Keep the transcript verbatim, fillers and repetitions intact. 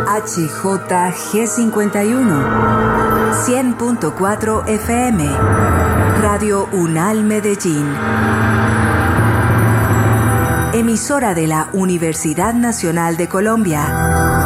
H J G cincuenta y uno, cien punto cuatro F M, Radio UNAL Medellín. Emisora de la Universidad Nacional de Colombia.